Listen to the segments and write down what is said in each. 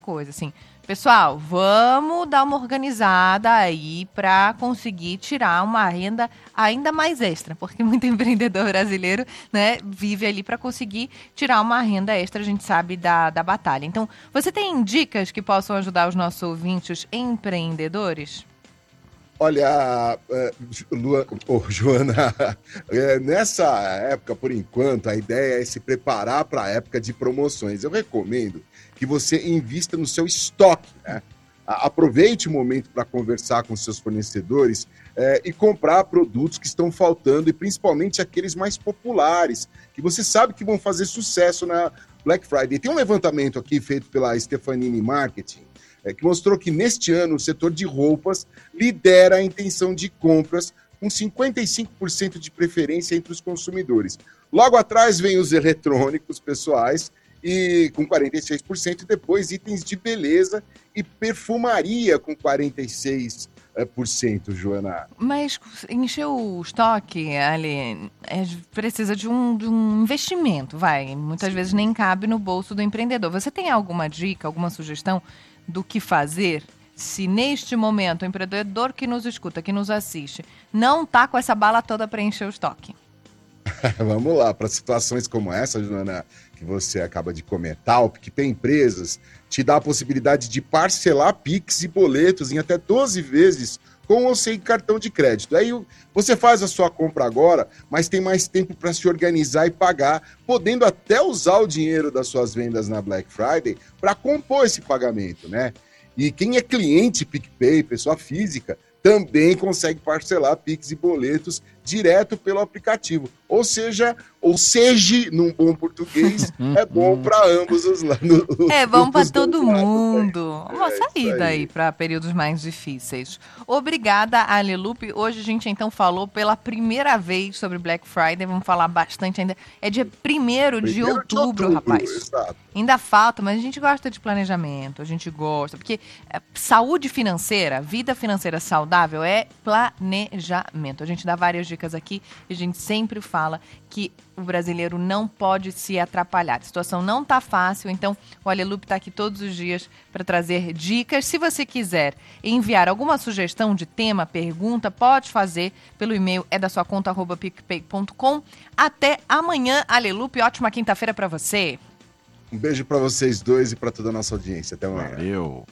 coisa, assim, pessoal, vamos dar uma organizada aí para conseguir tirar uma renda ainda mais extra, porque muito empreendedor brasileiro, né, vive ali para conseguir tirar uma renda extra, a gente sabe da batalha. Então, você tem dicas que possam ajudar os nossos ouvintes empreendedores? Olha, Joana, nessa época, por enquanto, a ideia é se preparar para a época de promoções. Eu recomendo que você invista no seu estoque, né? Aproveite o momento para conversar com seus fornecedores e comprar produtos que estão faltando, e principalmente aqueles mais populares, que você sabe que vão fazer sucesso na Black Friday. Tem um levantamento aqui feito pela Stefanini Marketing, que mostrou que neste ano o setor de roupas lidera a intenção de compras com 55% de preferência entre os consumidores. Logo atrás vem os eletrônicos pessoais, e com 46%, e depois itens de beleza e perfumaria com 46%, Joana. Mas encher o estoque, ali, precisa de um investimento, vai. Muitas vezes nem cabe no bolso do empreendedor. Você tem alguma dica, alguma sugestão do que fazer se neste momento o empreendedor que nos escuta, que nos assiste, não está com essa bala toda para encher o estoque? Vamos lá, para situações como essa, Joana, que você acaba de comentar, o PicPay Empresas te dá a possibilidade de parcelar Pix e boletos em até 12 vezes com ou sem cartão de crédito. Aí você faz a sua compra agora, mas tem mais tempo para se organizar e pagar, podendo até usar o dinheiro das suas vendas na Black Friday para compor esse pagamento, né? E quem é cliente PicPay, pessoa física, também consegue parcelar Pix e boletos direto pelo aplicativo. Ou seja, num bom português, é bom para ambos os lados. É bom para todo mundo. Uma saída aí para períodos mais difíceis. Obrigada, Alelupe. Hoje a gente então falou pela primeira vez sobre Black Friday. Vamos falar bastante ainda. É dia 1º de outubro, rapaz. Exato. Ainda falta, mas a gente gosta de planejamento, a gente gosta, porque saúde financeira, vida financeira saudável é planejamento. A gente dá várias dicas aqui e a gente sempre fala que o brasileiro não pode se atrapalhar. A situação não está fácil, então o Alelupe está aqui todos os dias para trazer dicas. Se você quiser enviar alguma sugestão de tema, pergunta, pode fazer pelo e-mail @picpay.com. Até amanhã, Alelupe. Ótima quinta-feira para você. Um beijo para vocês dois e para toda a nossa audiência. Até amanhã. Valeu.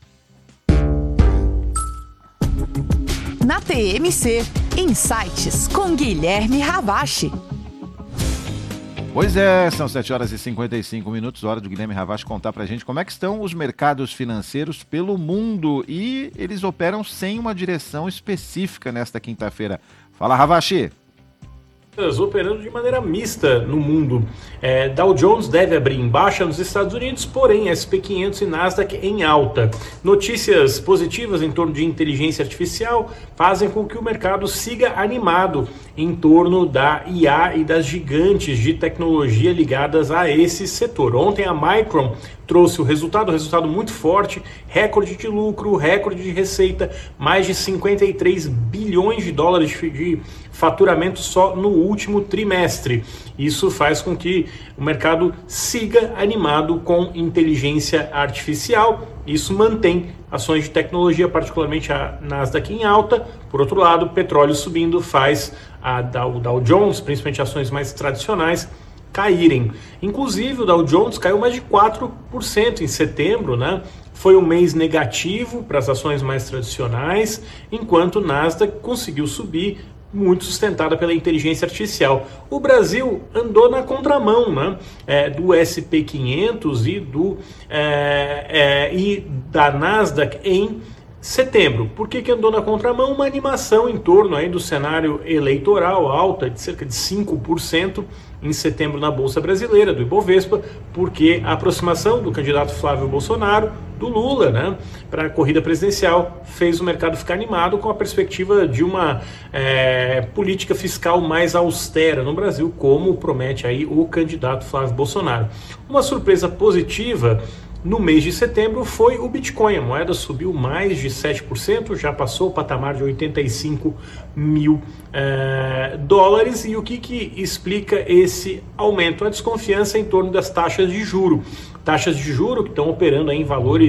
Na TMC, Insights com Guilherme Ravache. Pois é, são 7h55, hora do Guilherme Ravache contar pra gente como é que estão os mercados financeiros pelo mundo, e eles operam sem uma direção específica nesta quinta-feira. Fala, Ravache! Operando de maneira mista no mundo. Dow Jones deve abrir em baixa nos Estados Unidos, porém SP500 e Nasdaq em alta. Notícias positivas em torno de inteligência artificial fazem com que o mercado siga animado em torno da IA e das gigantes de tecnologia ligadas a esse setor. Ontem a Micron trouxe o resultado muito forte, recorde de lucro, recorde de receita, mais de 53 bilhões de dólares de faturamento só no último trimestre. Isso faz com que o mercado siga animado com inteligência artificial. Isso mantém ações de tecnologia, particularmente a Nasdaq em alta. Por outro lado, o petróleo subindo faz a Dow Jones, principalmente ações mais tradicionais, caírem. Inclusive o Dow Jones caiu mais de 4% em setembro, né? Foi um mês negativo para as ações mais tradicionais, enquanto o Nasdaq conseguiu subir, muito sustentada pela inteligência artificial. O Brasil andou na contramão, né? Do SP500 e da Nasdaq em setembro. Por que andou na contramão? Uma animação em torno aí do cenário eleitoral, alta de cerca de 5% em setembro na Bolsa Brasileira, do Ibovespa, porque a aproximação do candidato Flávio Bolsonaro, do Lula, né, para a corrida presidencial, fez o mercado ficar animado com a perspectiva de uma política fiscal mais austera no Brasil, como promete aí o candidato Flávio Bolsonaro. Uma surpresa positiva no mês de setembro foi o Bitcoin. A moeda subiu mais de 7%, já passou o patamar de 85 mil dólares. E o que explica esse aumento? A desconfiança em torno das taxas de juros. taxas de juros que estão operando aí em valores